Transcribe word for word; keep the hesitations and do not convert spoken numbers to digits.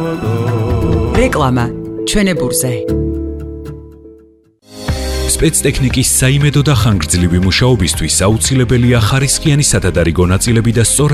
რეკლამა ჩვენებურზე. სპეცტექნიკის საიმედო და ხანგრძლივი მუშაობისთვის აუცილებელია ხარისხიანი სადადარიგო ნაწილები და სწორად